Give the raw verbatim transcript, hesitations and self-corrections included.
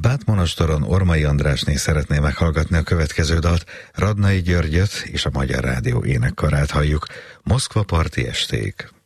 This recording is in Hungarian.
Bátmonostoron Ormai Andrásné szeretné meghallgatni a következő dalt. Radnai Györgyöt és a Magyar Rádió énekkarát halljuk. Moszkva parti esték.